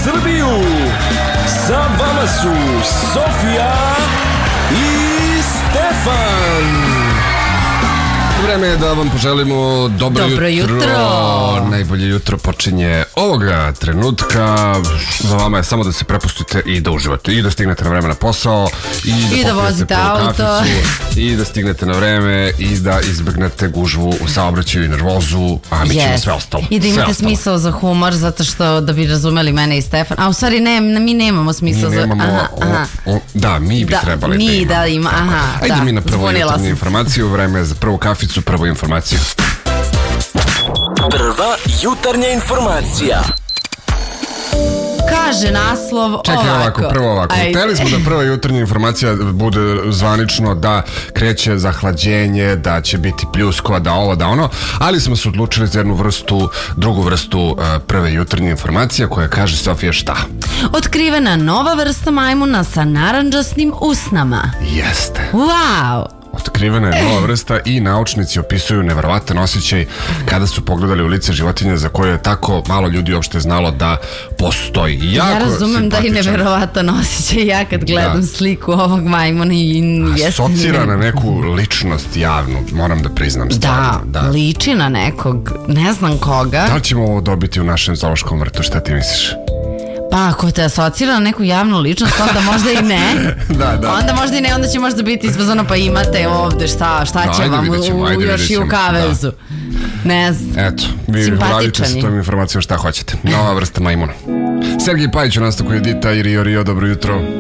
Srbiju. Sa vama su Sofija i Stefan. Vreme je da vam poželimo dobro jutro. Najbolje jutro počinje ovoga trenutka. Za vama je samo da se prepustite i da uživate. I da stignete na vreme na posao. I da vozite auto. I da stignete na vreme. I da izbegnete gužvu u saobraćaju i nervozu. A mi ćemo sve ostalo. I da imate smisao za humor, zato što da bi razumeli mene i Stefan. A u stvari mi nemamo smisao za... Da, mi bi trebali da imamo. Ajde mi na prvu jutarnju informaciju. Vreme je za prvu kaficu, prvu informaciju. Prva jutarnja informacija. Kaže naslov ovako. Čekaj prvo ovako. Hteli smo da prva jutarnja informacija bude zvanično da kreće zahlađenje, da će biti pljuskova, da ovo, da ono, ali smo se odlučili za drugu vrstu prve jutarnje informacije koja kaže, Sofija, šta? Otkrivena nova vrsta majmuna sa narandžasnim usnama. Jeste. Wow! Otkrivena je nova vrsta i naučnici opisuju neverovatan osjećaj kada su pogledali u lice životinje za koje je tako malo ljudi uopšte znalo da postoji. Ja razumem da je neverovatan osjećaj ja kad gledam sliku ovog majmuna i asocira na neku ličnost javnu, moram da priznam stvarno. Da, liči na nekog, ne znam koga. Da li ćemo ovo dobiti u našem zoološkom vrtu, šta ti misliš? Pa ako te asocira na neku javnu ličnost, onda možda i ne. Da. Onda možda i ne, onda će možda biti izvazano, pa imate ovde šta će vam još i u kavezu. Ne znam. Eto, vi uradite sa tom informacijom šta hoćete. Nova vrsta majmuna. Sergej Pajić u nastavku Edita i Rio, dobro jutro.